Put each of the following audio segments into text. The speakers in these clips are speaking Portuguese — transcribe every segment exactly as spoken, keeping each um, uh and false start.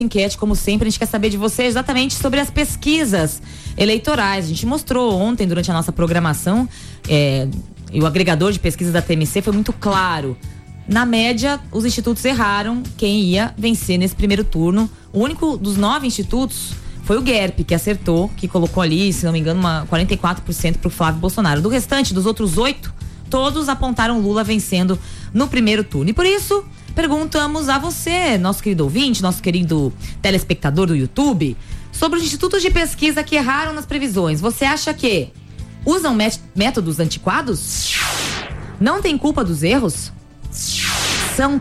enquete, como sempre, a gente quer saber de você exatamente sobre as pesquisas eleitorais. A gente mostrou ontem, durante a nossa programação, é, e o agregador de pesquisas da T M C foi muito claro. Na média, os institutos erraram quem ia vencer nesse primeiro turno. O único dos nove institutos foi o GERP, que acertou, que colocou ali, se não me engano, uma quarenta e quatro por cento pro Flávio Bolsonaro. Do restante, dos outros oito, todos apontaram Lula vencendo no primeiro turno. E por isso, perguntamos a você, nosso querido ouvinte, nosso querido telespectador do YouTube, sobre os institutos de pesquisa que erraram nas previsões. Você acha que usam métodos antiquados? Não tem culpa dos erros? São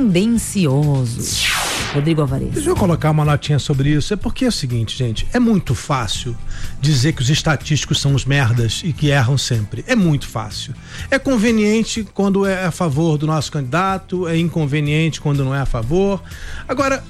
tendenciosos? Rodrigo Alvarez. Deixa eu colocar uma notinha sobre isso. É porque é o seguinte, gente, é muito fácil dizer que os estatísticos são os merdas e que erram sempre. É muito fácil. É conveniente quando é a favor do nosso candidato, é inconveniente quando não é a favor. Agora,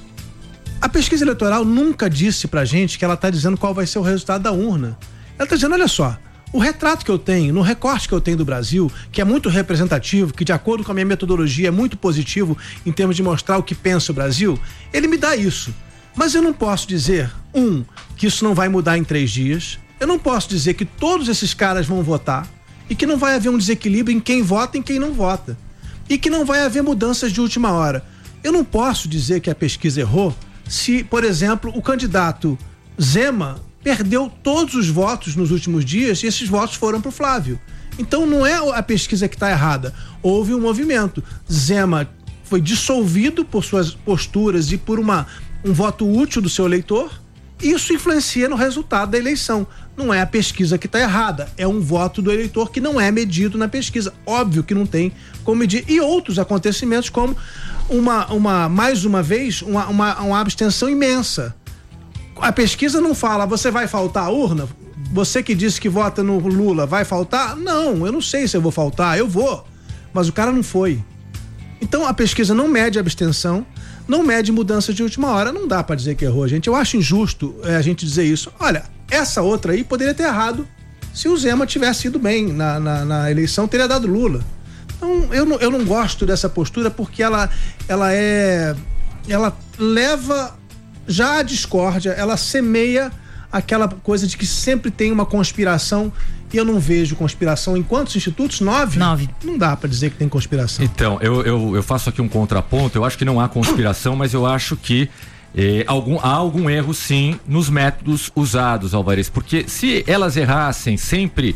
a pesquisa eleitoral nunca disse pra gente que ela tá dizendo qual vai ser o resultado da urna. Ela tá dizendo, olha só, o retrato que eu tenho, no recorte que eu tenho do Brasil, que é muito representativo, que de acordo com a minha metodologia é muito positivo em termos de mostrar o que pensa o Brasil, ele me dá isso. Mas eu não posso dizer, um, que isso não vai mudar em três dias, eu não posso dizer que todos esses caras vão votar e que não vai haver um desequilíbrio em quem vota e em quem não vota. E que não vai haver mudanças de última hora. Eu não posso dizer que a pesquisa errou se, por exemplo, o candidato Zema perdeu todos os votos nos últimos dias e esses votos foram pro Flávio. Então não é a pesquisa que está errada. Houve um movimento. Zema foi dissolvido por suas posturas e por uma, um voto útil do seu eleitor. Isso influencia no resultado da eleição. Não é a pesquisa que está errada, é um voto do eleitor que não é medido na pesquisa. Óbvio que não tem como medir. E outros acontecimentos, como uma, uma mais uma vez, uma, uma, uma abstenção imensa. A pesquisa não fala, você vai faltar a urna? Você que disse que vota no Lula, vai faltar? Não, eu não sei se eu vou faltar, eu vou. Mas o cara não foi. Então a pesquisa não mede a abstenção, não mede mudança de última hora, não dá pra dizer que errou, gente. Eu acho injusto é, a gente dizer isso. Olha, essa outra aí poderia ter errado se o Zema tivesse ido bem na, na, na eleição, teria dado Lula. Então eu não, eu não gosto dessa postura porque ela, ela é... ela leva já a discórdia, ela semeia aquela coisa de que sempre tem uma conspiração e eu não vejo conspiração em quantos institutos? Nove? Nove. Não dá pra dizer que tem conspiração. Então, eu, eu, eu faço aqui um contraponto, eu acho que não há conspiração, mas eu acho que eh, algum, há algum erro sim nos métodos usados, Alvarez, porque se elas errassem sempre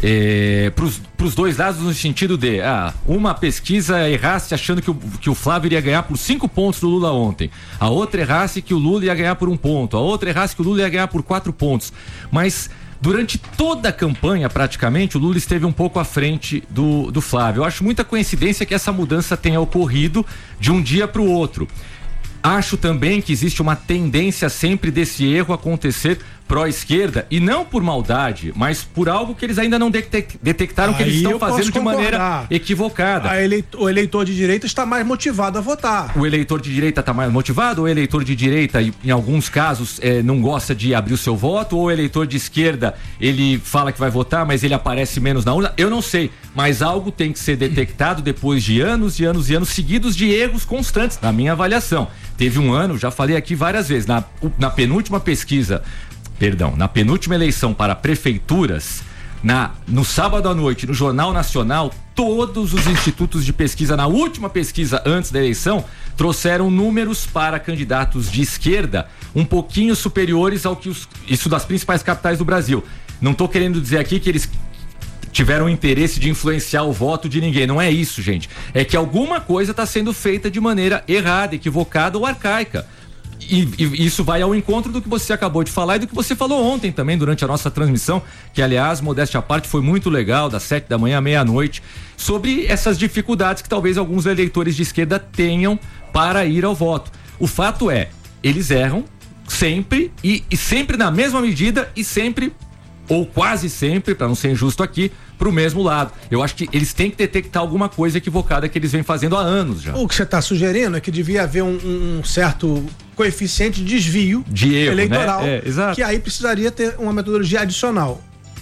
É, para os dois lados, no sentido de ah, uma pesquisa errasse achando que o, que o Flávio iria ganhar por cinco pontos do Lula ontem, a outra errasse que o Lula ia ganhar por um ponto, a outra errasse que o Lula ia ganhar por quatro pontos, mas durante toda a campanha praticamente o Lula esteve um pouco à frente do, do Flávio. Eu acho muita coincidência que essa mudança tenha ocorrido de um dia para o outro. Acho também que existe uma tendência sempre desse erro acontecer pró-esquerda, e não por maldade, mas por algo que eles ainda não detec- detectaram que Aí eles estão eu fazendo posso de maneira concordar. equivocada. A eleitor, o eleitor de direita está mais motivado a votar. O eleitor de direita está mais motivado, ou o eleitor de direita, em alguns casos, eh, não gosta de abrir o seu voto, ou o eleitor de esquerda, ele fala que vai votar, mas ele aparece menos na urna. Eu não sei, mas algo tem que ser detectado depois de anos e anos e anos seguidos de erros constantes, na minha avaliação. Teve um ano, já falei aqui várias vezes, na, na penúltima pesquisa, perdão, na penúltima eleição para prefeituras, na, no sábado à noite, no Jornal Nacional, todos os institutos de pesquisa, na última pesquisa antes da eleição, trouxeram números para candidatos de esquerda um pouquinho superiores ao que os, isso das principais capitais do Brasil. Não estou querendo dizer aqui que eles tiveram interesse de influenciar o voto de ninguém, não é isso, gente. É que alguma coisa está sendo feita de maneira errada, equivocada ou arcaica. E, e isso vai ao encontro do que você acabou de falar e do que você falou ontem também durante a nossa transmissão, que aliás, modéstia à parte, foi muito legal, das sete da manhã à meia-noite, sobre essas dificuldades que talvez alguns eleitores de esquerda tenham para ir ao voto. O fato é, eles erram sempre e, e sempre na mesma medida e sempre, ou quase sempre, para não ser injusto aqui, pro mesmo lado. Eu acho que eles têm que detectar alguma coisa equivocada que eles vêm fazendo há anos já. O que você está sugerindo é que devia haver um, um certo coeficiente de desvio de erro, eleitoral, né? É, exato. Que aí precisaria ter uma metodologia adicional.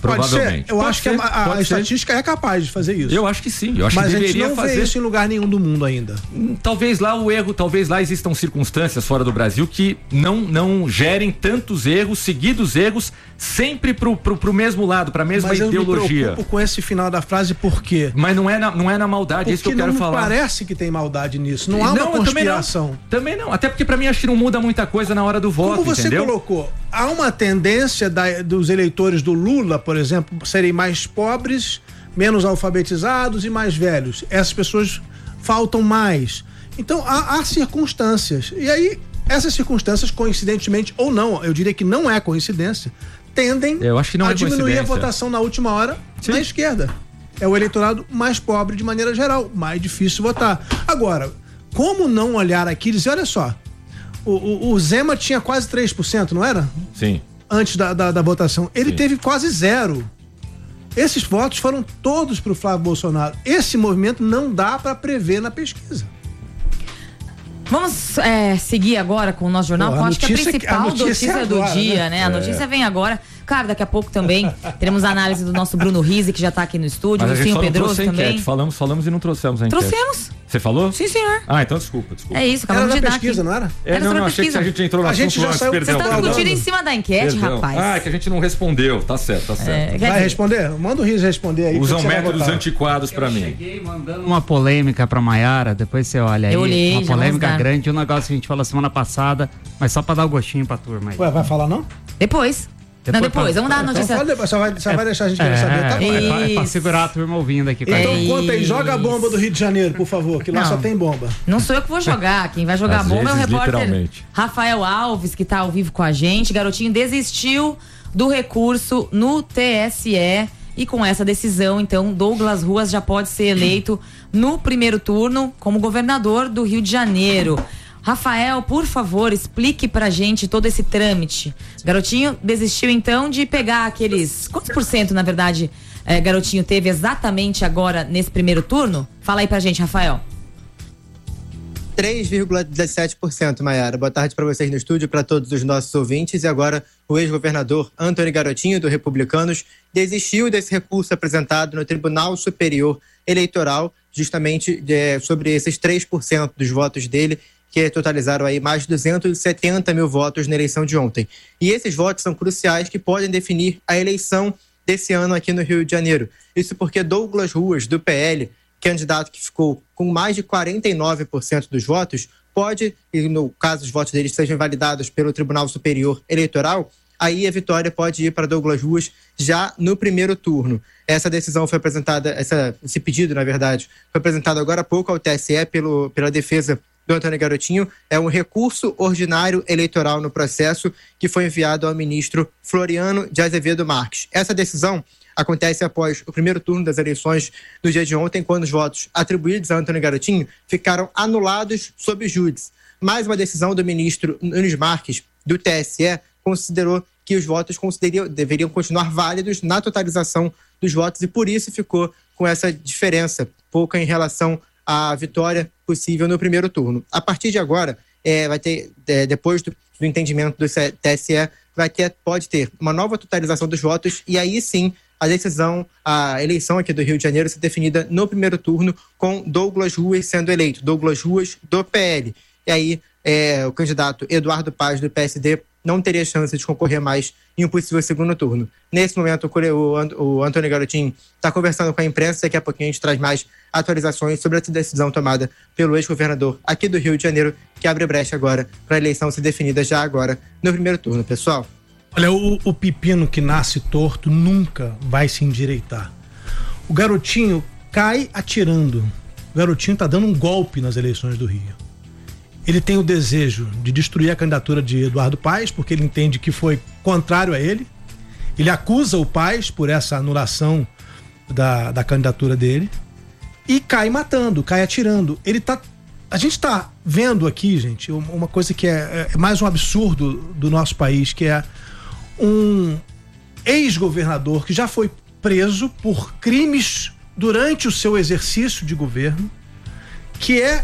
Provavelmente. Eu Pode acho ser, que a, a, a ser. estatística é capaz de fazer isso. Eu acho que sim. Eu acho Mas que a gente deveria não fazer vê isso em lugar nenhum do mundo ainda. Talvez lá o erro, talvez lá existam circunstâncias fora do Brasil que não, não gerem tantos erros, seguidos erros, sempre pro, pro, pro mesmo lado, pra mesma Mas ideologia. Eu me preocupo com esse final da frase, por quê? Mas não é na, não é na maldade, porque é isso que eu quero não falar. Não parece que tem maldade nisso, não há não, uma conspiração. Também não, também não, até porque pra mim acho que não muda muita coisa na hora do voto, Como você entendeu? colocou, há uma tendência da, dos eleitores do Lula, por exemplo, serem mais pobres, menos alfabetizados e mais velhos. Essas pessoas faltam mais. Então há, há circunstâncias. E aí, essas circunstâncias, coincidentemente ou não, eu diria que não é coincidência, tendem eu acho que não a é diminuir a votação na última hora Sim. na esquerda. É o eleitorado mais pobre de maneira geral, mais difícil votar. Agora, como não olhar aqui e dizer, olha só, o, o, o Zema tinha quase três por cento, não era? Sim. Antes da, da, da votação. Ele Sim. teve quase zero. Esses votos foram todos para o Flávio Bolsonaro. Esse movimento não dá para prever na pesquisa. Vamos é, seguir agora com o nosso jornal, Pô, eu acho que a principal a notícia, notícia é do agora, dia, né? né? A notícia é. vem agora. Claro, daqui a pouco também teremos a análise do nosso Bruno Rizzi, que já está aqui no estúdio, o Lucinho Pedroso também. Enquete. Falamos, falamos e não trouxemos a enquete. Trouxemos. Você falou? Sim, senhor. Ah, então desculpa, desculpa. É isso, acabamos de dar dar pesquisa, aqui. não era? É, era não, não, pesquisa. achei que a gente entrou no a gente já antes, saiu, perdeu. Você tá discutindo em cima da enquete, Perdão. rapaz. Ah, é que a gente não respondeu. Tá certo, tá certo. É, Vai dizer... responder? Manda o Riz responder aí. Usam métodos antiquados pra mim. Eu cheguei mandando uma polêmica pra Maiara, depois você olha aí. Eu olhei, uma já polêmica grande, um negócio que a gente falou semana passada, mas só pra dar o gostinho pra turma aí. Ué, vai falar não? Depois. Depois, não, depois, vamos dar a notícia. Então, depois, só vai, só vai deixar a gente querer é, saber, tá? É, é, pra, é pra segurar a turma ouvindo aqui. Então é conta aí, joga a bomba do Rio de Janeiro, por favor, que lá não, só tem bomba. Não sou eu que vou jogar, quem vai jogar Às a bomba vezes, é o repórter Rafael Alves, que tá ao vivo com a gente. Garotinho desistiu do recurso no T S E e com essa decisão, então, Douglas Ruas já pode ser eleito no primeiro turno como governador do Rio de Janeiro. Rafael, por favor, explique pra gente todo esse trâmite. Garotinho desistiu, então, de pegar aqueles... Quantos por cento, na verdade, é, Garotinho teve exatamente agora nesse primeiro turno? Fala aí pra gente, Rafael. três vírgula dezessete por cento, Maiara. Boa tarde para vocês no estúdio, para todos os nossos ouvintes. E agora, o ex-governador Antony Garotinho, do Republicanos, desistiu desse recurso apresentado no Tribunal Superior Eleitoral, justamente é, sobre esses três por cento dos votos dele, que totalizaram aí mais de duzentos e setenta mil votos na eleição de ontem. E esses votos são cruciais que podem definir a eleição desse ano aqui no Rio de Janeiro. Isso porque Douglas Ruas, do P L, candidato que ficou com mais de quarenta e nove por cento dos votos, pode, e no caso os votos deles sejam validados pelo Tribunal Superior Eleitoral, aí a vitória pode ir para Douglas Ruas já no primeiro turno. Essa decisão foi apresentada, essa, esse pedido, na verdade, foi apresentado agora há pouco ao T S E pelo, pela defesa do Antony Garotinho. É um recurso ordinário eleitoral no processo que foi enviado ao ministro Floriano de Azevedo Marques. Essa decisão acontece após o primeiro turno das eleições do dia de ontem, quando os votos atribuídos a Antony Garotinho ficaram anulados sob júdice. Mais uma decisão do ministro Nunes Marques, do T S E, considerou que os votos deveriam continuar válidos na totalização dos votos e por isso ficou com essa diferença, pouca em relação à vitória possível no primeiro turno. A partir de agora, é, vai ter, é, depois do, do entendimento do T S E, vai ter, pode ter uma nova totalização dos votos e aí sim a decisão, a eleição aqui do Rio de Janeiro ser definida no primeiro turno com Douglas Ruas sendo eleito, Douglas Ruas do P L. E aí é, o candidato Eduardo Paz do P S D não teria chance de concorrer mais em um possível segundo turno. Nesse momento, o, o Antony Garotinho está conversando com a imprensa, daqui a pouquinho a gente traz mais atualizações sobre essa decisão tomada pelo ex-governador aqui do Rio de Janeiro, que abre brecha agora para a eleição ser definida já agora no primeiro turno, pessoal. Olha, o, o pepino que nasce torto nunca vai se endireitar. O Garotinho cai atirando. O Garotinho está dando um golpe nas eleições do Rio. Ele tem o desejo de destruir a candidatura de Eduardo Paes, porque ele entende que foi contrário a ele. Ele acusa o Paes por essa anulação da, da candidatura dele. E cai matando, cai atirando. Ele tá. A gente está vendo aqui, gente, uma coisa que é, é mais um absurdo do nosso país, que é um ex-governador que já foi preso por crimes durante o seu exercício de governo, que é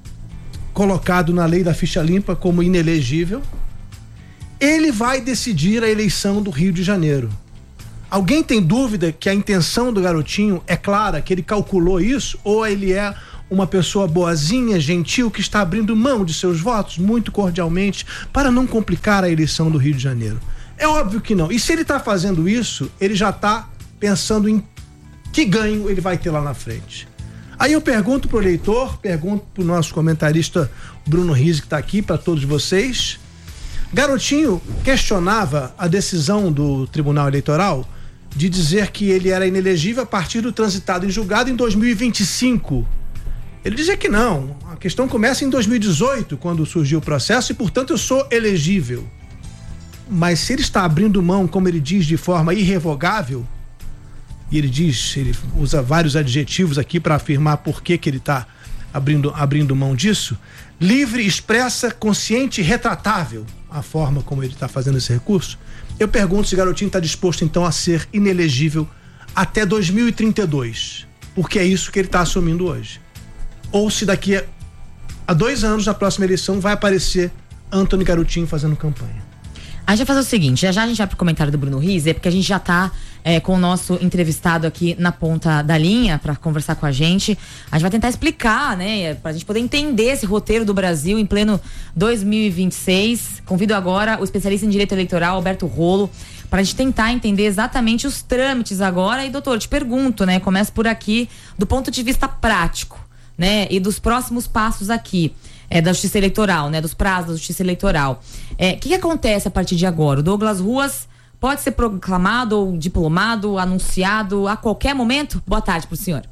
colocado na lei da ficha limpa como inelegível. Ele vai decidir a eleição do Rio de Janeiro. Alguém tem dúvida que a intenção do garotinho é clara, que ele calculou isso, ou ele é uma pessoa boazinha, gentil, que está abrindo mão de seus votos muito cordialmente para não complicar a eleição do Rio de Janeiro? É óbvio que não. E se ele está fazendo isso, ele já está pensando em que ganho ele vai ter lá na frente. Aí eu pergunto pro eleitor, pergunto pro nosso comentarista Bruno Rizzi, que está aqui, para todos vocês. Garotinho questionava a decisão do Tribunal Eleitoral de dizer que ele era inelegível a partir do transitado em julgado em dois mil e vinte e cinco. Ele dizia que não, a questão começa em dois mil e dezoito, quando surgiu o processo, e portanto eu sou elegível. Mas se ele está abrindo mão, como ele diz, de forma irrevogável, e ele diz, ele usa vários adjetivos aqui para afirmar por que que ele está abrindo, abrindo mão disso, livre, expressa, consciente e retratável, a forma como ele está fazendo esse recurso. Eu pergunto se o garotinho está disposto então a ser inelegível até dois mil e trinta e dois, porque é isso que ele está assumindo hoje. Ou se daqui a, a dois anos, na próxima eleição, vai aparecer Antony Garotinho fazendo campanha. A gente vai fazer o seguinte, já já a gente vai pro comentário do Bruno Rizzi, porque a gente já tá é, com o nosso entrevistado aqui na ponta da linha para conversar com a gente. A gente vai tentar explicar, né, pra gente poder entender esse roteiro do Brasil em pleno dois mil e vinte e seis. Convido agora o especialista em direito eleitoral, Alberto Rolo, para a gente tentar entender exatamente os trâmites agora. E, doutor, te pergunto, né, começa por aqui, do ponto de vista prático, né, e dos próximos passos aqui. É, da Justiça Eleitoral, né? Dos prazos da Justiça Eleitoral. O é, que, que acontece a partir de agora? O Douglas Ruas pode ser proclamado ou diplomado, anunciado a qualquer momento? Boa tarde para o senhor.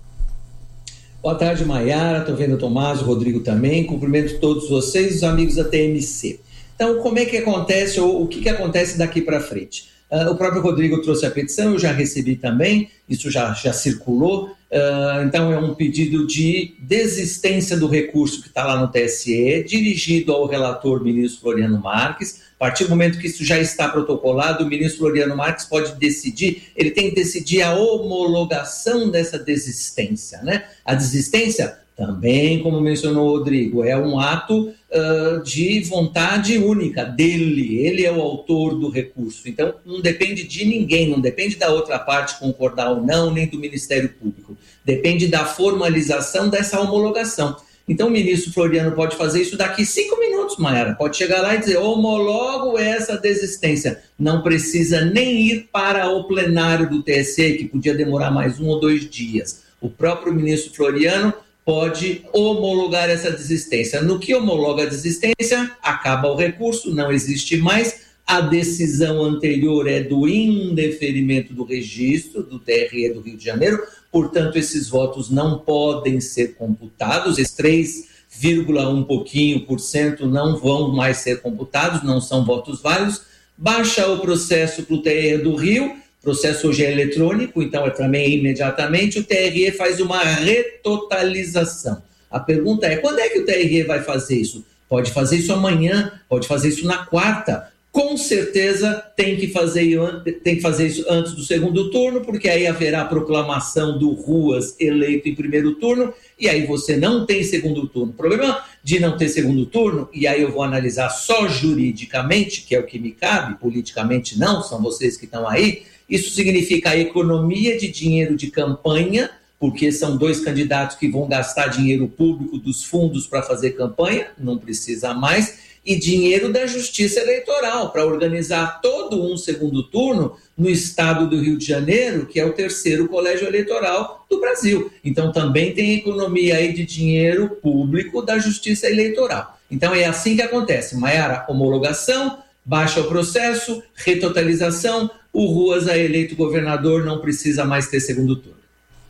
Boa tarde, Maiara. Estou vendo o Tomás, o Rodrigo também. Cumprimento todos vocês, os amigos da T M C. Então, como é que acontece, ou o que, que acontece daqui para frente? Uh, o próprio Rodrigo trouxe a petição, eu já recebi também, isso já, já circulou. Uh, então, é um pedido de desistência do recurso que está lá no T S E, dirigido ao relator ministro Floriano Marques. A partir do momento que isso já está protocolado, o ministro Floriano Marques pode decidir, ele tem que decidir a homologação dessa desistência, né? A desistência, também, como mencionou o Rodrigo, é um ato uh, de vontade única dele, ele é o autor do recurso, então não depende de ninguém, não depende da outra parte concordar ou não, nem do Ministério Público, depende da formalização dessa homologação. Então o ministro Floriano pode fazer isso daqui cinco minutos, Maiara, pode chegar lá e dizer, homologo essa desistência, não precisa nem ir para o plenário do T S E, que podia demorar mais um ou dois dias. O próprio ministro Floriano pode homologar essa desistência. No que homologa a desistência, acaba o recurso, não existe mais. A decisão anterior é do indeferimento do registro do T R E do Rio de Janeiro, portanto, esses votos não podem ser computados, esses três vírgula um pouquinho por cento não vão mais ser computados, não são votos válidos. Baixa o processo para o T R E do Rio, o processo hoje é eletrônico, então é também imediatamente, o T R E faz uma retotalização. A pergunta é, quando é que o T R E vai fazer isso? Pode fazer isso amanhã, pode fazer isso na quarta. Com certeza tem que fazer, tem que fazer isso antes do segundo turno, porque aí haverá a proclamação do Ruas eleito em primeiro turno, e aí você não tem segundo turno. O problema de não ter segundo turno, e aí eu vou analisar só juridicamente, que é o que me cabe, politicamente não, são vocês que estão aí, isso significa a economia de dinheiro de campanha, porque são dois candidatos que vão gastar dinheiro público dos fundos para fazer campanha, não precisa mais, e dinheiro da Justiça Eleitoral para organizar todo um segundo turno no estado do Rio de Janeiro, que é o terceiro colégio eleitoral do Brasil. Então também tem economia aí de dinheiro público da Justiça Eleitoral. Então é assim que acontece, Maiara, homologação, baixa o processo, retotalização, o Ruas é eleito governador, não precisa mais ter segundo turno.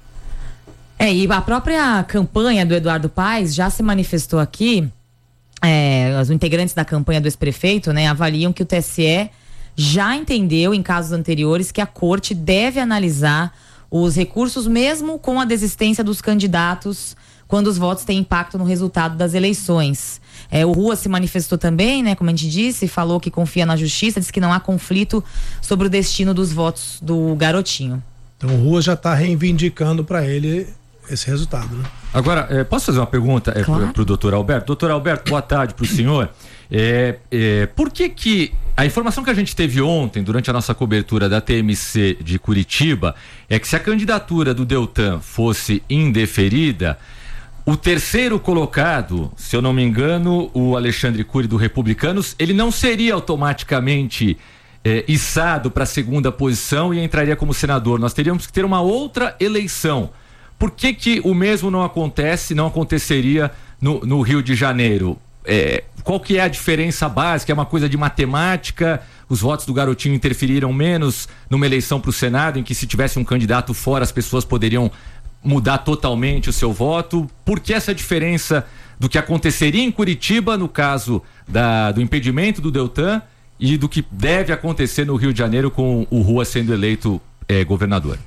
É, e a própria campanha do Eduardo Paes já se manifestou aqui, é, os integrantes da campanha do ex-prefeito, né, avaliam que o T S E já entendeu em casos anteriores que a corte deve analisar os recursos mesmo com a desistência dos candidatos quando os votos têm impacto no resultado das eleições. É, o Rua se manifestou também, né, como a gente disse, falou que confia na justiça, disse que não há conflito sobre o destino dos votos do garotinho. Então o Rua já está reivindicando para ele esse resultado, né? Agora, é, posso fazer uma pergunta é, claro. para o doutor Alberto? Doutor Alberto, boa tarde para o senhor. É, é, por que que A informação que a gente teve ontem, durante a nossa cobertura da T M C de Curitiba, é que se a candidatura do Deltan fosse indeferida, o terceiro colocado, se eu não me engano, o Alexandre Cury do Republicanos, ele não seria automaticamente é, içado para a segunda posição e entraria como senador. Nós teríamos que ter uma outra eleição. Por que que o mesmo não acontece, não aconteceria no, no Rio de Janeiro? É, qual que é a diferença básica? É uma coisa de matemática? Os votos do Garotinho interferiram menos numa eleição para o Senado, em que se tivesse um candidato fora, as pessoas poderiam mudar totalmente o seu voto? Por que essa diferença do que aconteceria em Curitiba, no caso da, do impedimento do Deltan, e do que deve acontecer no Rio de Janeiro com o Rua sendo eleito é, governador?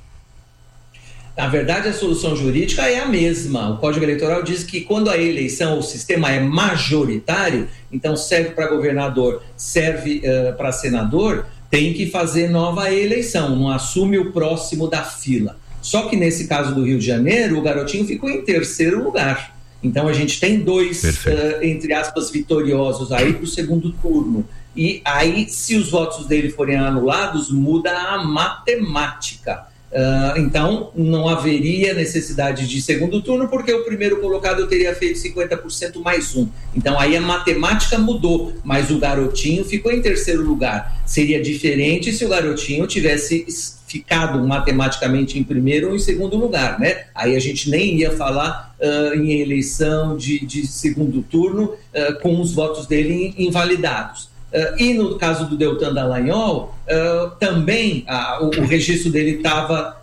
Na verdade, a solução jurídica é a mesma. O Código Eleitoral diz que quando a eleição, o sistema é majoritário, então serve para governador, serve uh, para senador, tem que fazer nova eleição, não assume o próximo da fila. Só que nesse caso do Rio de Janeiro, o Garotinho ficou em terceiro lugar. Então a gente tem dois, uh, entre aspas, vitoriosos aí para o segundo turno. E aí, se os votos dele forem anulados, muda a matemática. Uh, então, não haveria necessidade de segundo turno, porque o primeiro colocado teria feito cinquenta por cento mais um. Então, aí a matemática mudou, mas o Garotinho ficou em terceiro lugar. Seria diferente se o Garotinho tivesse ficado matematicamente em primeiro ou em segundo lugar, né? Aí a gente nem ia falar uh, em eleição de, de segundo turno uh, com os votos dele invalidados. Uh, e no caso do Deltan Dallagnol, uh, também uh, o, o registro dele estava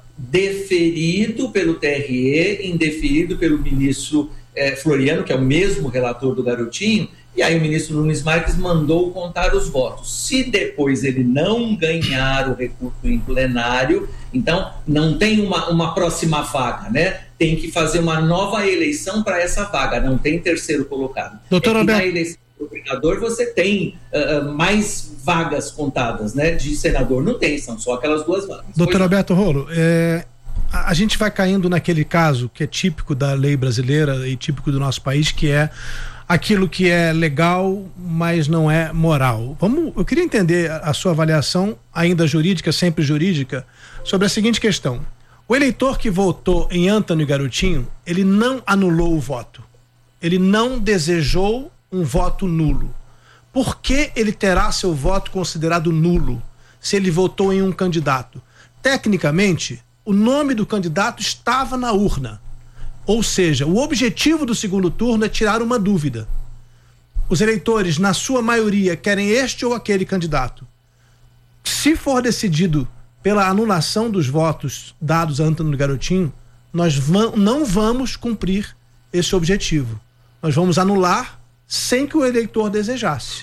deferido pelo T R E, indeferido pelo ministro eh, Floriano, que é o mesmo relator do Garotinho, e aí o ministro Nunes Marques mandou contar os votos. Se depois ele não ganhar o recurso em plenário, então não tem uma, uma próxima vaga, né? Tem que fazer uma nova eleição para essa vaga, não tem terceiro colocado. Doutor é Alberto. Na eleição do governador você tem uh, mais vagas contadas, né? De senador não tem, são só aquelas duas vagas. Doutor Alberto Rolo, é, a, a gente vai caindo naquele caso que é típico da lei brasileira e típico do nosso país, que é aquilo que é legal, mas não é moral. Vamos, eu queria entender a sua avaliação, ainda jurídica, sempre jurídica, sobre a seguinte questão. O eleitor que votou em Antônio Garotinho, ele não anulou o voto. Ele não desejou um voto nulo. Por que ele terá seu voto considerado nulo se ele votou em um candidato? Tecnicamente, o nome do candidato estava na urna. Ou seja, o objetivo do segundo turno é tirar uma dúvida. Os eleitores, na sua maioria, querem este ou aquele candidato. Se for decidido pela anulação dos votos dados a Antônio Garotinho, nós vam- não vamos cumprir esse objetivo. Nós vamos anular sem que o eleitor desejasse.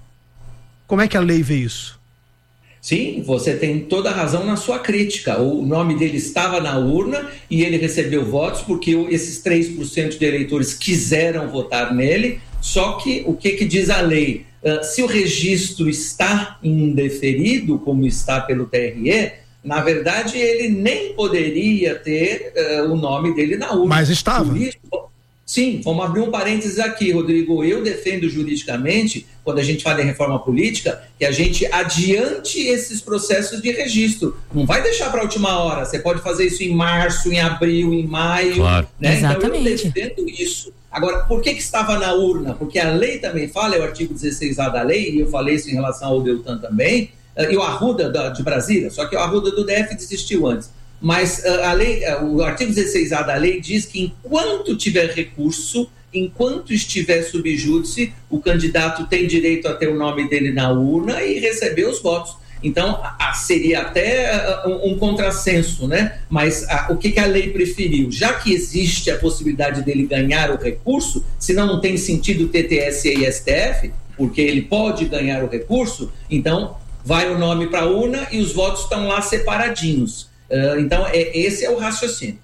Como é que a lei vê isso? Sim, você tem toda a razão na sua crítica. O nome dele estava na urna e ele recebeu votos porque esses três por cento de eleitores quiseram votar nele. Só que o que, que diz a lei? Uh, se o registro está indeferido, como está pelo T R E, na verdade ele nem poderia ter uh, o nome dele na urna. Mas estava. Por isso, sim, vamos abrir um parênteses aqui, Rodrigo. Eu defendo juridicamente, quando a gente fala em reforma política, que a gente adiante esses processos de registro. Não vai deixar para a última hora. Você pode fazer isso em março, em abril, em maio. Claro. Né? Exatamente. Então eu defendo isso. Agora, por que que estava na urna? Porque a lei também fala, é o artigo dezesseis A da lei, e eu falei isso em relação ao Deltan também, e o Arruda da, de Brasília, só que o Arruda do D F desistiu antes. Mas a lei, o artigo dezesseis A da lei diz que enquanto tiver recurso, enquanto estiver subjúdice, o candidato tem direito a ter o nome dele na urna e receber os votos. Então, a, a, seria até a, um, um contrassenso, né? Mas a, o que, que a lei preferiu? Já que existe a possibilidade dele ganhar o recurso, senão não tem sentido ter T S E e S T F, porque ele pode ganhar o recurso, então vai o nome para a urna e os votos estão lá separadinhos. Uh, então, é, esse é o raciocínio.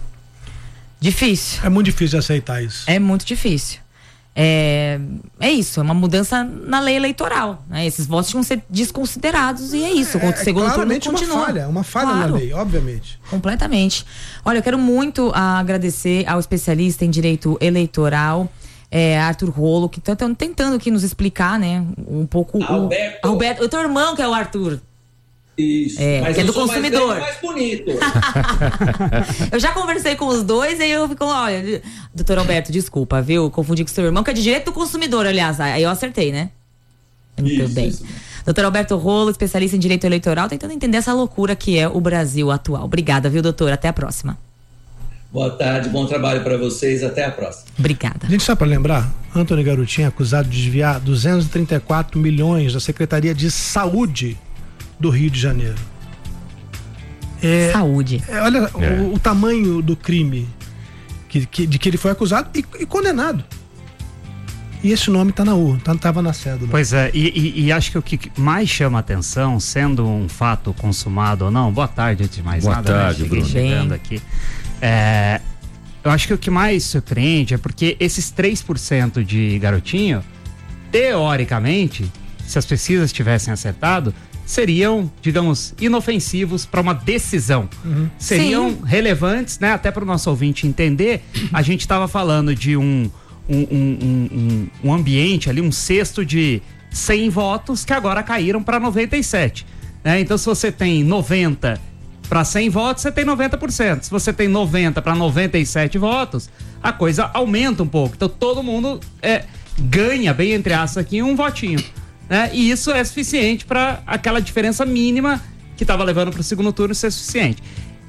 Difícil. É muito difícil aceitar isso. É muito difícil. É, é isso, é uma mudança na lei eleitoral, né? Esses votos tinham que ser desconsiderados e é isso. O É, é segundo turno claramente continua. uma falha, uma falha Claro. na lei, obviamente. Completamente. Olha, eu quero muito agradecer ao especialista em direito eleitoral, é, Arthur Rolo, que estão tentando aqui nos explicar, né, um pouco. Alberto. O, Alberto, o teu irmão que é o Arthur. Isso, é, mas que é do eu sou consumidor. Mais, mais bonito. Eu já conversei com os dois e eu fico, olha, doutor Alberto, desculpa, viu? Confundi com seu irmão, que é de direito do consumidor, aliás. Aí eu acertei, né? Muito isso, bem. Isso. doutor Alberto Rolo, especialista em direito eleitoral, tentando entender essa loucura que é o Brasil atual. Obrigada, viu, doutor? Até a próxima. Boa tarde, bom trabalho para vocês, até a próxima. Obrigada. A gente só para lembrar, Antony Garotinho é acusado de desviar duzentos e trinta e quatro milhões da Secretaria de Saúde do Rio de Janeiro. É, Saúde. É, olha É. o, o tamanho do crime que, que, de que ele foi acusado e, e condenado. E esse nome tá na urna, tá, tava na cédula. Pois é, e, e, e acho que o que mais chama atenção, sendo um fato consumado ou não, boa tarde antes de mais Boa nada, tarde, né? Cheguei Bruno. chegando Bem. aqui. É, eu acho que o que mais surpreende é porque esses três por cento de garotinho, teoricamente, se as pesquisas tivessem acertado, seriam, digamos, inofensivos para uma decisão. Uhum. Seriam Sim. relevantes, né? Até para o nosso ouvinte entender, a gente estava falando de um, um, um, um, um ambiente ali, um cesto de cem votos que agora caíram para noventa e sete. Né? Então, se você tem noventa para cem votos, você tem noventa por cento. Se você tem noventa para noventa e sete votos, a coisa aumenta um pouco. Então, todo mundo é, ganha, bem entre aspas, aqui um votinho. Né? E isso é suficiente para aquela diferença mínima que estava levando para o segundo turno ser suficiente.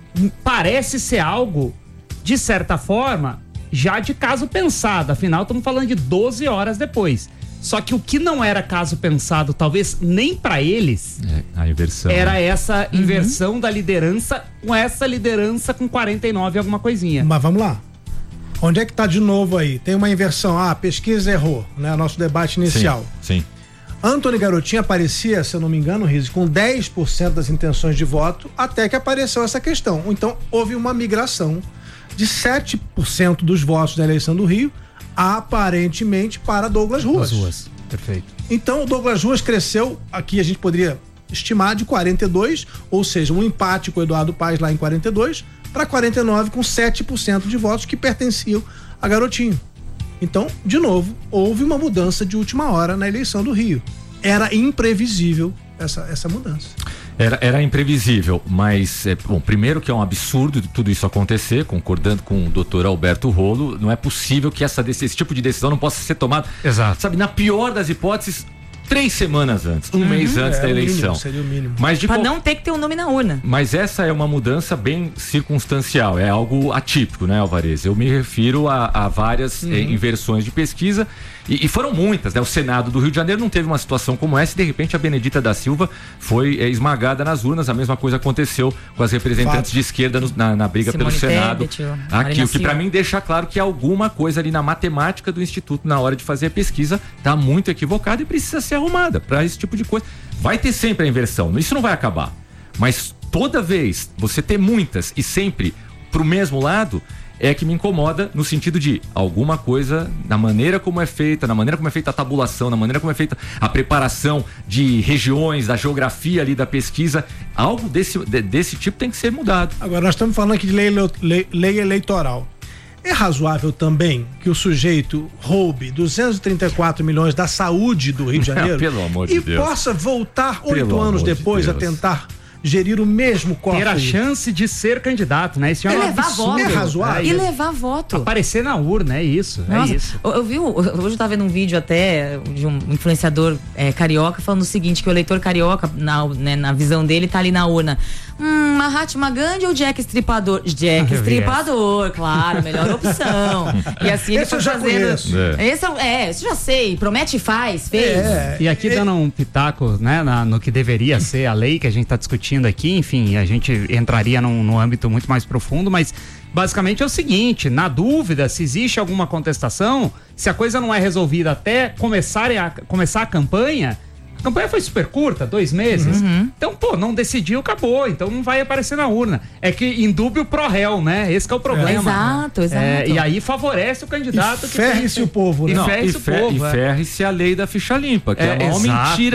Parece ser algo, de certa forma, já de caso pensado. Afinal, estamos falando de doze horas depois. Só que o que não era caso pensado, talvez nem para eles, É, a inversão. era essa inversão da liderança, com essa liderança com quarenta e nove alguma coisinha. Mas vamos lá. Onde é que tá de novo aí? Tem uma inversão. Ah, a pesquisa errou, né? Nosso debate inicial. Sim. sim. Antony Garotinho aparecia, se eu não me engano, Rizzi, com dez por cento das intenções de voto, até que apareceu essa questão. Então, houve uma migração de sete por cento dos votos da eleição do Rio, aparentemente para Douglas Ruas. As ruas, perfeito. Então, o Douglas Ruas cresceu, aqui a gente poderia estimar, de quarenta e dois, ou seja, um empate com o Eduardo Paes lá em quarenta e dois, para quarenta e nove, com sete por cento de votos que pertenciam a Garotinho. Então, de novo, houve uma mudança de última hora na eleição do Rio. Era imprevisível essa, essa mudança. Era, era imprevisível, mas, é, bom, primeiro que é um absurdo tudo isso acontecer, concordando com o doutor Alberto Rolo, não é possível que essa, esse tipo de decisão não possa ser tomada, Exato. sabe, na pior das hipóteses, três semanas antes, um mês antes É, da o eleição. mínimo, seria o mínimo. Mas de Pra qual- não ter que ter um nome na urna. Mas essa é uma mudança bem circunstancial, é algo atípico, né, Alvarez? Eu me refiro a, a várias eh, inversões de pesquisa e, e foram muitas, né? O Senado do Rio de Janeiro não teve uma situação como essa e de repente a Benedita da Silva foi eh, esmagada nas urnas. A mesma coisa aconteceu com as representantes Fato. de esquerda no- na, na briga Simone pelo Senado. Tebet, o Aqui, Marina o que para Silva. mim deixa claro que alguma coisa ali na matemática do Instituto na hora de fazer a pesquisa tá muito equivocada e precisa ser arrumada para esse tipo de coisa. Vai ter sempre a inversão, isso não vai acabar. Mas toda vez você ter muitas e sempre pro mesmo lado é que me incomoda no sentido de alguma coisa na maneira como é feita, na maneira como é feita a tabulação, na maneira como é feita a preparação de regiões, da geografia ali da pesquisa, algo desse, de- desse tipo tem que ser mudado. Agora, nós estamos falando aqui de lei, lei, lei eleitoral. É razoável também que o sujeito roube duzentos e trinta e quatro milhões da saúde do Rio de Janeiro Pelo amor de e Deus. possa voltar Pelo oito anos amor de depois a Deus. tentar gerir o mesmo cofre? Ter a chance de ser candidato, né? Isso é E um levar absurdo. voto. É razoável. E levar voto. Aparecer na urna, é isso, Nossa, é isso. Eu, eu vi, o- hoje eu tava vendo um vídeo até de um influenciador é, carioca falando o seguinte, que o eleitor carioca, na, né, na visão dele, tá ali na urna. Hum, Mahatma Gandhi ou Jack Estripador? Jack Eu vi Estripador, claro, melhor opção. E assim ele Esse foi eu já fazendo. conheço. É. Esse eu, é, isso eu já sei. Promete e faz, fez. É, E aqui dando um pitaco, né, na- no que deveria ser a lei que a gente está discutindo aqui, enfim, a gente entraria num, num âmbito muito mais profundo, mas basicamente é o seguinte, na dúvida, se existe alguma contestação, se a coisa não é resolvida até começar a, começar a campanha, a campanha foi super curta, dois meses, então, pô, não decidiu, acabou, então não vai aparecer na urna. É que indúbio pro réu, né, esse que é o problema. Exato, exato. É, e aí favorece o candidato E que ferre-se tem- o povo, né? E Não, ferre-se e o fer- povo, e é. ferre-se a lei da ficha limpa, que é, É, a maior exato. mentira.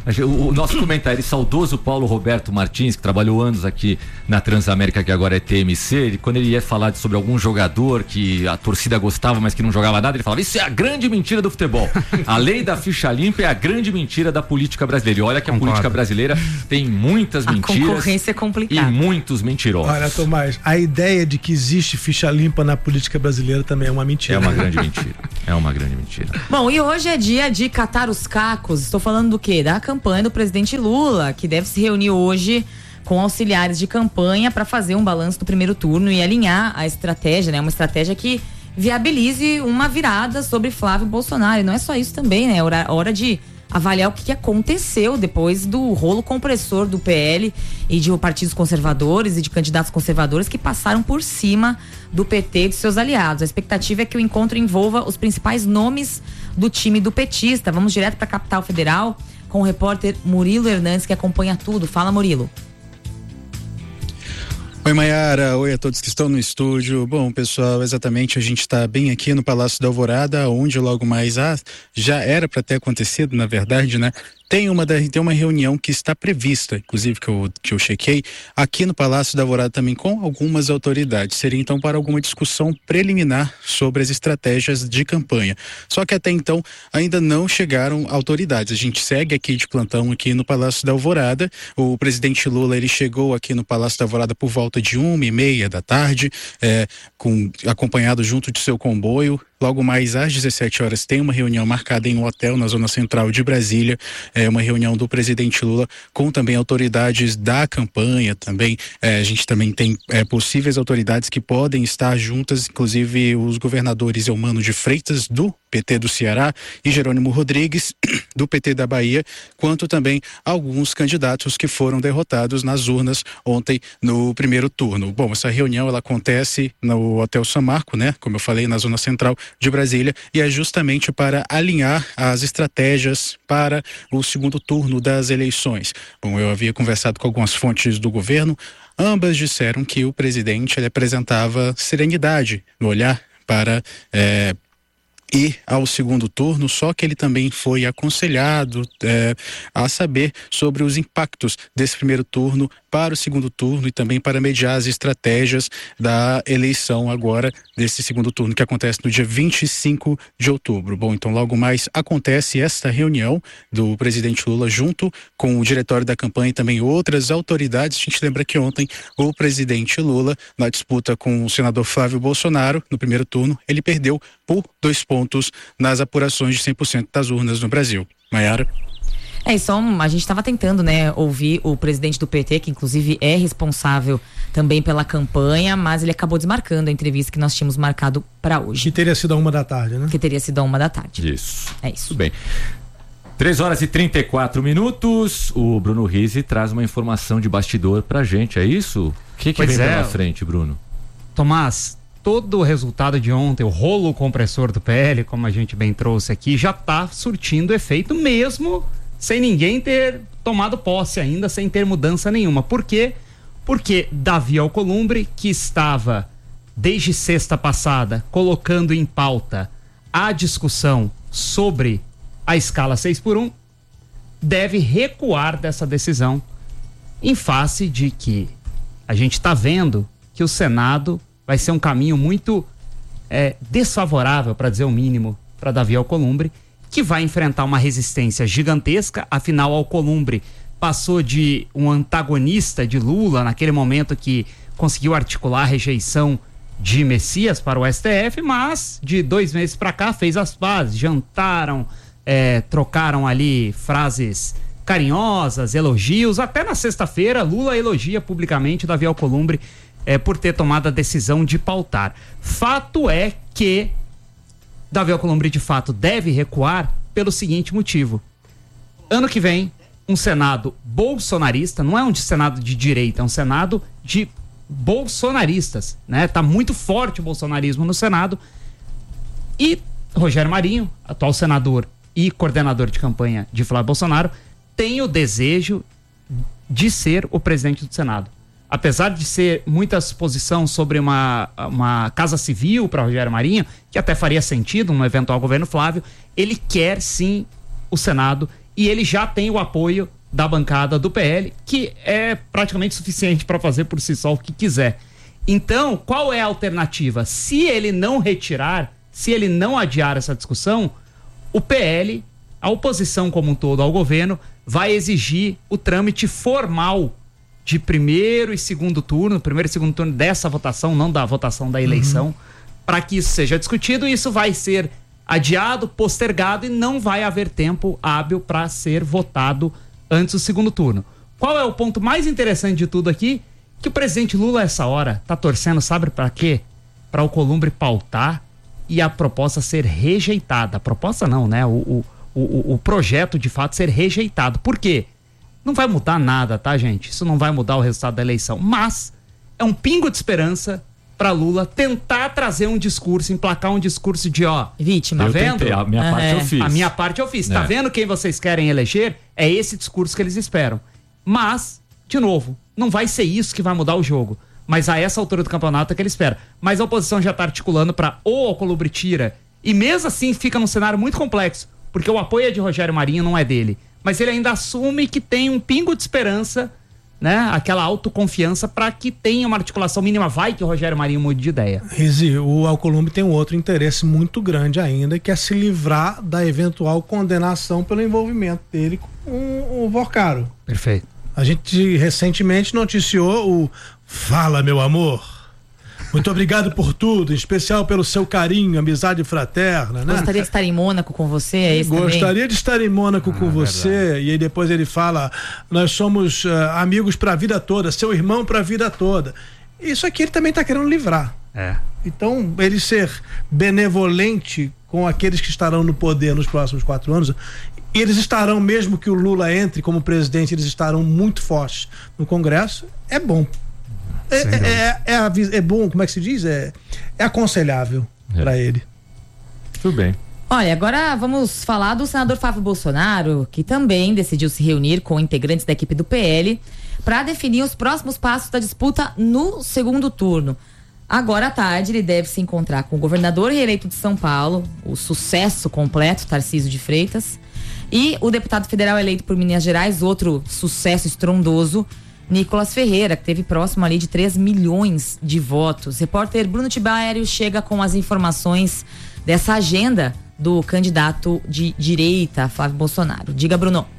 O, o nosso comentário, saudoso Paulo Roberto Martins, que trabalhou anos aqui na Transamérica, que agora é T M C, ele, quando ele ia falar sobre algum jogador que a torcida gostava, mas que não jogava nada, ele falava: isso é a grande mentira do futebol. A lei da ficha limpa é a grande mentira da política brasileira. E olha que a Concordo. política brasileira tem muitas a mentiras. A concorrência é complicada. E muitos mentirosos. Olha, Tomás, a ideia de que existe ficha limpa na política brasileira também é uma mentira. É uma grande mentira. É uma grande mentira. Bom, e hoje é dia de catar os cacos. Estou falando do quê? Da campanha do presidente Lula, que deve se reunir hoje com auxiliares de campanha para fazer um balanço do primeiro turno e alinhar a estratégia, né? Uma estratégia que viabilize uma virada sobre Flávio Bolsonaro. E não é só isso também, né? É hora, hora de avaliar o que aconteceu depois do rolo compressor do P L e de partidos conservadores e de candidatos conservadores que passaram por cima do P T e de seus aliados. A expectativa é que o encontro envolva os principais nomes do time do petista. Vamos direto para a capital federal com o repórter Murilo Hernandes, que acompanha tudo. Fala, Murilo. Oi, Maiara. Oi a todos que estão no estúdio. Bom, pessoal, exatamente, a gente está bem aqui no Palácio da Alvorada, onde logo mais ah, já era para ter acontecido, na verdade, né? Tem uma, tem uma reunião que está prevista, inclusive que eu, que eu chequei, aqui no Palácio da Alvorada também com algumas autoridades. Seria então para alguma discussão preliminar sobre as estratégias de campanha. Só que até então ainda não chegaram autoridades. A gente segue aqui de plantão aqui no Palácio da Alvorada. O presidente Lula, ele chegou aqui no Palácio da Alvorada por volta de uma e meia da tarde, é, com, acompanhado junto de seu comboio. Logo mais às dezessete horas tem uma reunião marcada em um hotel na zona central de Brasília, é uma reunião do presidente Lula com também autoridades da campanha também, é, a gente também tem é, possíveis autoridades que podem estar juntas, inclusive os governadores Eumano de Freitas do P T do Ceará e Jerônimo Rodrigues do P T da Bahia, quanto também alguns candidatos que foram derrotados nas urnas ontem no primeiro turno. Bom, essa reunião ela acontece no Hotel São Marco, né? Como eu falei, na zona central de Brasília, e é justamente para alinhar as estratégias para o segundo turno das eleições. Bom, eu havia conversado com algumas fontes do governo, ambas disseram que o presidente ele apresentava serenidade no olhar para é, ir ao segundo turno, só que ele também foi aconselhado é, a saber sobre os impactos desse primeiro turno para o segundo turno e também para mediar as estratégias da eleição agora desse segundo turno que acontece no dia vinte e cinco de outubro. Bom, então logo mais acontece esta reunião do presidente Lula junto com o diretório da campanha e também outras autoridades. A gente lembra que ontem o presidente Lula, na disputa com o senador Flávio Bolsonaro, no primeiro turno, ele perdeu por dois pontos nas apurações de cem por cento das urnas no Brasil. Maiara? É, e só a gente estava tentando, né, ouvir o presidente do P T, que inclusive é responsável também pela campanha, mas ele acabou desmarcando a entrevista que nós tínhamos marcado para hoje. Que teria sido a uma da tarde, né? Que teria sido a uma da tarde. Isso. É isso. Tudo bem. três horas e trinta e quatro minutos. O Bruno Rizzi traz uma informação de bastidor pra gente, é isso? O que, que vem é. pela frente, Bruno? Tomás, todo o resultado de ontem, o rolo compressor do P L, como a gente bem trouxe aqui, já está surtindo efeito mesmo sem ninguém ter tomado posse ainda, sem ter mudança nenhuma. Por quê? Porque Davi Alcolumbre, que estava desde sexta passada colocando em pauta a discussão sobre a escala seis por um, deve recuar dessa decisão em face de que a gente está vendo que o Senado vai ser um caminho muito é, desfavorável, para dizer o mínimo, para Davi Alcolumbre, que vai enfrentar uma resistência gigantesca. Afinal, Alcolumbre passou de um antagonista de Lula naquele momento que conseguiu articular a rejeição de Messias para o S T F, mas de dois meses para cá fez as pazes, jantaram, é, trocaram ali frases carinhosas, elogios. Até na sexta-feira, Lula elogia publicamente Davi Alcolumbre é, por ter tomado a decisão de pautar. Fato é que Davi Alcolumbre de fato deve recuar pelo seguinte motivo: ano que vem, um Senado bolsonarista, não é um Senado de direita, é um Senado de bolsonaristas, né? Tá muito forte o bolsonarismo no Senado, e Rogério Marinho, atual senador e coordenador de campanha de Flávio Bolsonaro, tem o desejo de ser o presidente do Senado. Apesar de ser muita suposição sobre uma, uma casa civil para Rogério Marinho, que até faria sentido um eventual governo Flávio, ele quer sim o Senado e ele já tem o apoio da bancada do P L, que é praticamente suficiente para fazer por si só o que quiser. Então, qual é a alternativa? Se ele não retirar, se ele não adiar essa discussão, o P L, a oposição como um todo ao governo, vai exigir o trâmite formal de primeiro e segundo turno, primeiro e segundo turno dessa votação, não da votação da eleição, uhum. para que isso seja discutido. Isso vai ser adiado, postergado e não vai haver tempo hábil para ser votado antes do segundo turno. Qual é o ponto mais interessante de tudo aqui? Que o presidente Lula, essa hora, tá torcendo, sabe para quê? Para o Alcolumbre pautar e a proposta ser rejeitada. A proposta não, né? O, o, o, o projeto, de fato, ser rejeitado. Por quê? Não vai mudar nada, tá, gente? Isso não vai mudar o resultado da eleição. Mas é um pingo de esperança para Lula tentar trazer um discurso, emplacar um discurso de, ó, vítima, tá vendo? Tentei, a minha ah, parte é. eu fiz. A minha parte eu fiz. É. Tá vendo quem vocês querem eleger? É esse discurso que eles esperam. Mas, de novo, não vai ser isso que vai mudar o jogo. Mas a essa altura do campeonato é que ele espera. Mas a oposição já está articulando para ou Alcolumbre tira, e mesmo assim fica num cenário muito complexo, porque o apoio é de Rogério Marinho, não é dele. Mas ele ainda assume que tem um pingo de esperança, né? Aquela autoconfiança para que tenha uma articulação mínima. Vai que o Rogério Marinho mude de ideia. Rizi, o Alcolumbre tem um outro interesse muito grande ainda, que é se livrar da eventual condenação pelo envolvimento dele com o Vorcaro. Perfeito. A gente recentemente noticiou o Fala, meu amor. Muito obrigado por tudo, em especial pelo seu carinho, amizade fraterna, né? Gostaria de estar em Mônaco com você, é isso Gostaria também? de estar em Mônaco ah, com você, verdade. E aí depois ele fala, nós somos uh, amigos pra vida toda, seu irmão pra vida toda. Isso aqui ele também tá querendo livrar. É. Então, ele ser benevolente com aqueles que estarão no poder nos próximos quatro anos, e eles estarão, mesmo que o Lula entre como presidente, eles estarão muito fortes no Congresso, é bom. É, é, é, é, é bom, como é que se diz? É, é aconselhável é. para ele. Tudo bem. Olha, agora vamos falar do senador Flávio Bolsonaro, que também decidiu se reunir com integrantes da equipe do P L para definir os próximos passos da disputa no segundo turno. Agora à tarde ele deve se encontrar com o governador reeleito de São Paulo, o sucesso completo, Tarcísio de Freitas, e o deputado federal eleito por Minas Gerais, outro sucesso estrondoso, Nicolas Ferreira, que teve próximo ali de três milhões de votos. Repórter Bruno Tibério chega com as informações dessa agenda do candidato de direita, Flávio Bolsonaro. Diga, Bruno.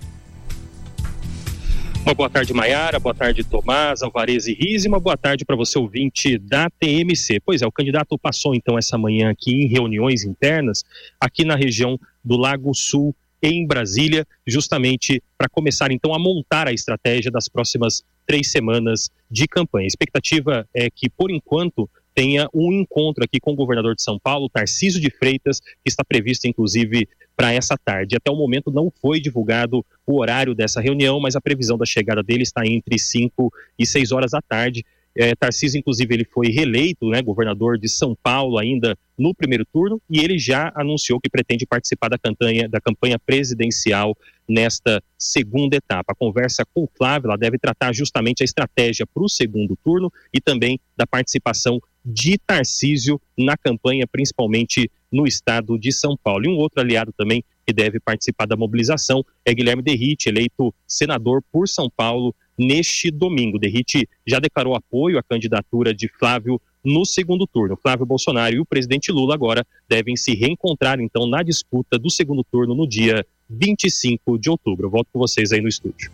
Uma boa tarde, Maiara, boa tarde, Tomás, Alvarez e Riz, e uma boa tarde para você, ouvinte da T M C. Pois é, o candidato passou então essa manhã aqui em reuniões internas, aqui na região do Lago Sul, em Brasília, justamente para começar então a montar a estratégia das próximas três semanas de campanha. A expectativa é que, por enquanto, tenha um encontro aqui com o governador de São Paulo, Tarcísio de Freitas, que está previsto, inclusive, para essa tarde. Até o momento não foi divulgado o horário dessa reunião, mas a previsão da chegada dele está entre cinco e seis horas da tarde. É, Tarcísio, inclusive, ele foi reeleito, né, governador de São Paulo ainda no primeiro turno, e ele já anunciou que pretende participar da campanha, da campanha presidencial nesta segunda etapa. A conversa com o Flávio, ela deve tratar justamente a estratégia para o segundo turno e também da participação de Tarcísio na campanha, principalmente no estado de São Paulo. E um outro aliado também que deve participar da mobilização é Guilherme Derrite, eleito senador por São Paulo neste domingo. Derrite já declarou apoio à candidatura de Flávio no segundo turno. Flávio Bolsonaro e o presidente Lula agora devem se reencontrar então na disputa do segundo turno no dia vinte e cinco de outubro. Eu volto com vocês aí no estúdio.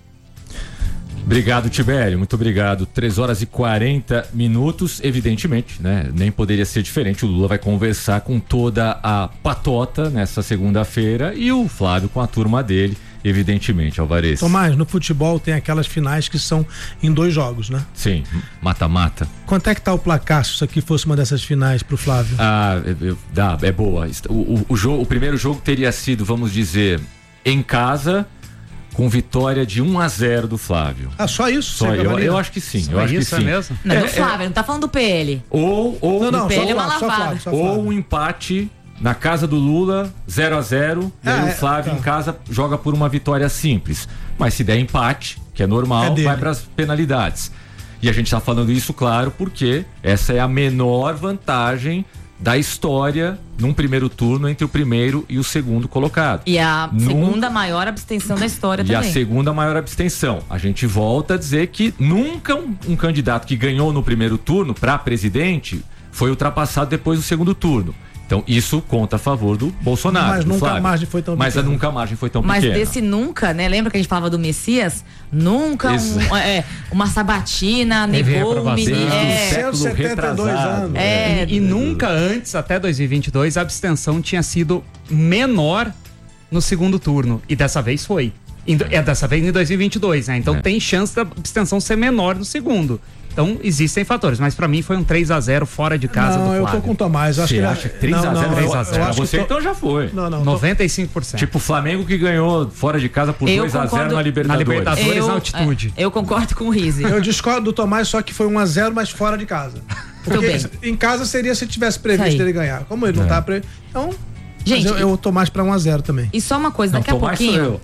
Obrigado, Tibério, muito obrigado. três horas e quarenta minutos, evidentemente, né? Nem poderia ser diferente. O Lula vai conversar com toda a patota nessa segunda-feira e o Flávio com a turma dele, evidentemente, Alvarez. Tomás, no futebol tem aquelas finais que são em dois jogos, né? Sim, mata-mata. Quanto é que tá o placar se isso aqui fosse uma dessas finais pro Flávio? Ah, dá, é boa. O, o, o, jogo, o primeiro jogo teria sido, vamos dizer, em casa, com vitória de um a zero do Flávio. Ah, só isso? Só eu, eu acho que sim. Só eu acho isso que sim. É mesmo? Não, é, do Flávio, é, não tá falando do P L. Ou, ou não, não, o P L é uma Flávio, lavada. Só Flávio, só ou um empate na casa do Lula, zero a zero, e aí é, o Flávio tá. em casa joga por uma vitória simples. Mas se der empate, que é normal, é vai para as penalidades. E a gente tá falando isso, claro, porque essa é a menor vantagem da história num primeiro turno entre o primeiro e o segundo colocado. E a Num... segunda maior abstenção da história e também. E a segunda maior abstenção. A gente volta a dizer que nunca um, um candidato que ganhou no primeiro turno para presidente foi ultrapassado depois do segundo turno. Então, isso conta a favor do Bolsonaro. Mas do nunca Flávio. a margem foi tão Mas pequena. a nunca a margem foi tão Mas pequena. desse nunca, né? Lembra que a gente falava do Messias? Nunca um, é, uma sabatina, negou-me. É, cento e setenta e dois anos. É, e, e nunca antes, até dois mil e vinte e dois, a abstenção tinha sido menor no segundo turno. E dessa vez foi. É dessa vez em dois mil e vinte e dois, né? Então é. tem chance da abstenção ser menor no segundo. Então, existem fatores, mas pra mim foi um três a zero fora de casa não, do Flávio. eu tô com o Tomás. Acho Você que acha três a zero? três a zero. Pra você, então já foi. Não, não. noventa e cinco por cento. Tipo o Flamengo que ganhou fora de casa por dois a zero na Libertadores. Na Libertadores, eu, na altitude. É, eu concordo com o Rizzi. Eu discordo do Tomás, só que foi um a zero, mas fora de casa. Porque em casa seria se tivesse previsto ele ganhar. Como ele não é. tá previsto. Então. Gente, eu, eu tô mais pra um a zero também. E só uma coisa, daqui não, a pouquinho.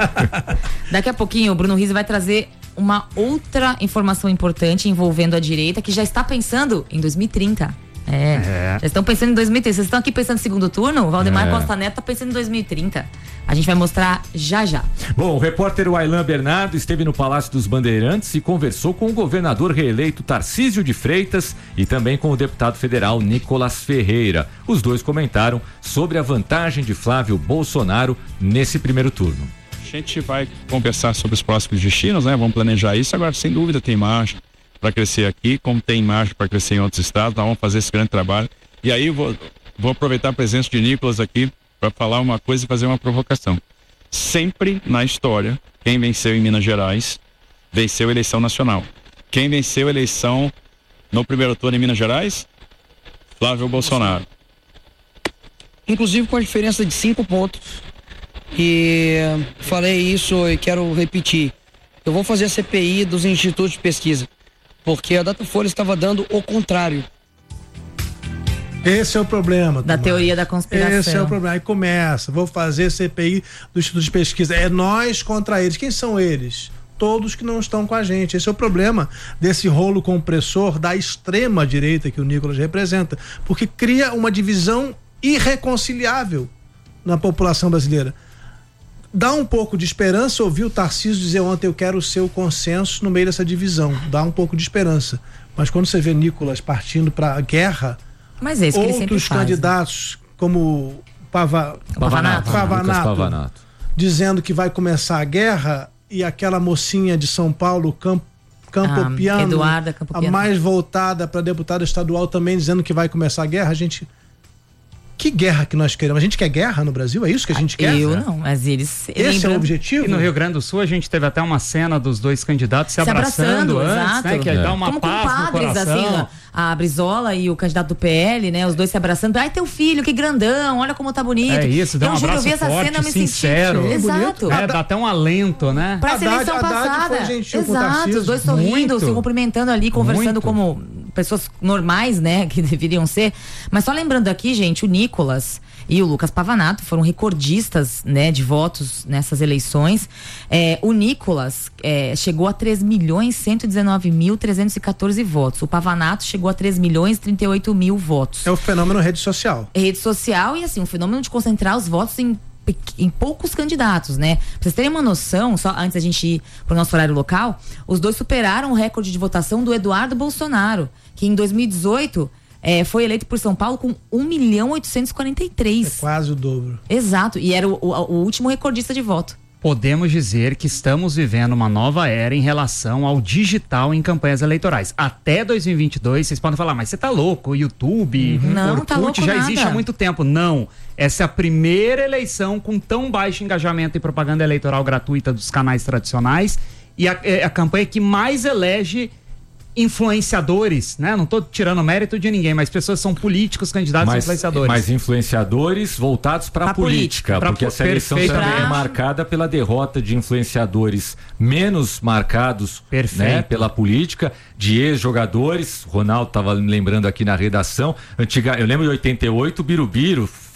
Daqui a pouquinho o Bruno Rizzi vai trazer uma outra informação importante envolvendo a direita que já está pensando em dois mil e trinta. É, é. Já estão pensando em dois mil e trinta. Vocês estão aqui pensando no segundo turno? O Valdemar é. Costa Neto tá pensando em dois mil e trinta. A gente vai mostrar já já. Bom, o repórter Wailan Bernardo esteve no Palácio dos Bandeirantes e conversou com o governador reeleito Tarcísio de Freitas e também com o deputado federal Nicolas Ferreira. Os dois comentaram sobre a vantagem de Flávio Bolsonaro nesse primeiro turno. A gente vai conversar sobre os próximos destinos, né? Vamos planejar isso. Agora, sem dúvida, tem margem para crescer aqui, como tem margem para crescer em outros estados. Nós vamos fazer esse grande trabalho. E aí, eu vou, vou aproveitar a presença de Nicolas aqui para falar uma coisa e fazer uma provocação. Sempre na história, quem venceu em Minas Gerais venceu a eleição nacional. Quem venceu a eleição no primeiro turno em Minas Gerais? Flávio Bolsonaro. Inclusive com a diferença de cinco pontos. E falei isso e quero repetir. Eu vou fazer a C P I dos institutos de pesquisa, porque a Datafolha estava dando o contrário. Esse é o problema. Da Tomás. teoria da conspiração. Esse é o problema. Aí começa, vou fazer C P I do Instituto de Pesquisa. É nós contra eles. Quem são eles? Todos que não estão com a gente. Esse é o problema desse rolo compressor da extrema direita que o Nicolas representa, porque cria uma divisão irreconciliável na população brasileira. Dá um pouco de esperança ouvir o Tarcísio dizer ontem: eu quero o seu consenso no meio dessa divisão. Dá um pouco de esperança. Mas quando você vê Nicolas partindo para a guerra, mas é isso que ele sempre outros faz, candidatos, né? como Pava, Pavanato, Pavanato, Pavanato, dizendo que vai começar a guerra, e aquela mocinha de São Paulo, Camp, Campopiano, ah, Eduarda Campopiano, a mais voltada para deputada estadual, também dizendo que vai começar a guerra. A gente... Que guerra que nós queremos? A gente quer guerra no Brasil? É isso que a gente quer? Eu não, mas eles... Esse lembram... é o objetivo? E no Rio Grande do Sul a gente teve até uma cena dos dois candidatos se, se abraçando, abraçando antes, exato. né? Que aí é. dá uma Como paz compadres, no coração. Assim, a Brizola e o candidato do P L, né? Os dois se abraçando. Ai, teu filho, que grandão, olha como tá bonito. É isso, dá um eu abraço vi essa forte, cena, me sincero. Senti... Exato. É, dá até um alento, né? Pra eleição passada. Foi gentil Exato, os dois sorrindo, Muito. se cumprimentando ali, conversando Muito. como pessoas normais, né? Que deveriam ser. Mas só lembrando aqui, gente, o Nicolas e o Lucas Pavanato foram recordistas, né, de votos nessas eleições. É, o Nicolas é, chegou a três milhões cento e dezenove mil trezentos e quatorze votos. O Pavanato chegou a três milhões e trinta e oito mil votos. É o fenômeno rede social. Rede social e assim, um fenômeno de concentrar os votos em, em poucos candidatos, né? Pra vocês terem uma noção, só antes da gente ir pro nosso horário local, os dois superaram o recorde de votação do Eduardo Bolsonaro, que em dois mil e dezoito É, foi eleito por São Paulo com um milhão oitocentos e quarenta e três. É quase o dobro. Exato, e era o, o, o último recordista de voto. Podemos dizer que estamos vivendo uma nova era em relação ao digital em campanhas eleitorais. Até dois mil e vinte e dois, vocês podem falar, mas você tá louco, o YouTube, uhum. Não, Orkut tá louco já nada. existe há muito tempo. Não, essa é a primeira eleição com tão baixo engajamento em propaganda eleitoral gratuita dos canais tradicionais e a, é a campanha que mais elege influenciadores, né? Não tô tirando mérito de ninguém, mas pessoas são políticos, candidatos mas, influenciadores. Mas influenciadores voltados para a política, política, porque essa eleição também pra... é marcada pela derrota de influenciadores menos marcados, né, pela política, de ex-jogadores. Ronaldo estava lembrando aqui na redação, antiga, eu lembro de oitenta e oito, o Birubiru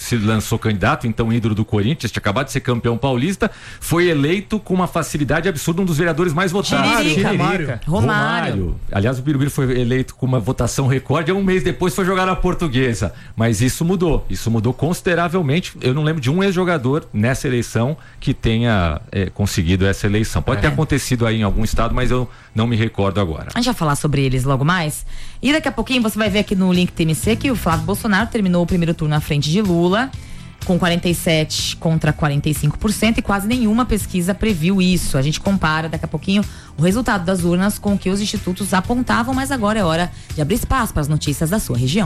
se lançou candidato, então ídolo do Corinthians, tinha acabado de ser campeão paulista, foi eleito com uma facilidade absurda, um dos vereadores mais votados. Tiririca. Tiririca. Romário. Romário. Aliás, o Birubiru foi eleito com uma votação recorde, e um mês depois foi jogar na Portuguesa. Mas isso mudou, isso mudou consideravelmente. Eu não lembro de um ex-jogador nessa eleição que tenha é, conseguido essa eleição. Pode é. ter acontecido aí em algum estado, mas eu não me recordo agora. A gente vai falar sobre eles logo mais. E daqui a pouquinho você vai ver aqui no link T M C que o Flávio Bolsonaro terminou o primeiro turno na frente de Lula, com quarenta e sete contra quarenta e cinco por cento, e quase nenhuma pesquisa previu isso. A gente compara daqui a pouquinho o resultado das urnas com o que os institutos apontavam, mas agora é hora de abrir espaço para as notícias da sua região.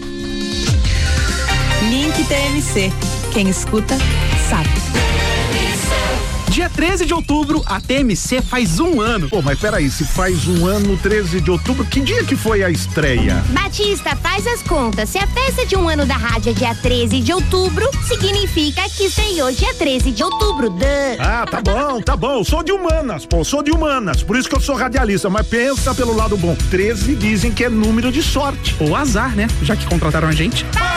Link T M C. Quem escuta, sabe. Dia treze de outubro, a T M C faz um ano. Pô, mas peraí, se faz um ano, treze de outubro, que dia que foi a estreia? Batista, faz as contas. Se a festa de um ano da rádio é dia treze de outubro, significa que estreou dia treze de outubro. Duh. Ah, tá bom, tá bom. Sou de humanas, pô, sou de humanas. Por isso que eu sou radialista, mas pensa pelo lado bom. treze dizem que é número de sorte. Ou azar, né? Já que contrataram a gente. Para!